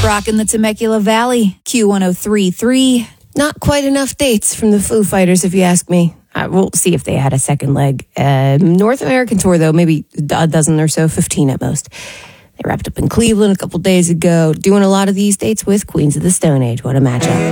Rocking the Temecula Valley, Q1033. Not quite enough dates from the Foo Fighters, if you ask me. We'll see if they had a second leg. North American tour, though, maybe a dozen or so, 15 at most. They wrapped up in Cleveland a couple days ago, doing a lot of these dates with Queens of the Stone Age. What a matchup.